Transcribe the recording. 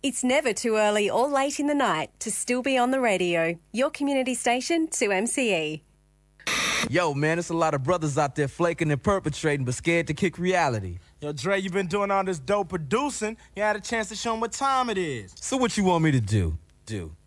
It's never too early or late in the night to still be on the radio. Your community station, 2MCE. Yo, man, there's a lot of brothers out there flaking and perpetrating, but scared to kick reality. Yo, Dre, you been doing all this dope producing. You had a chance to show them what time it is. So what you want me to do?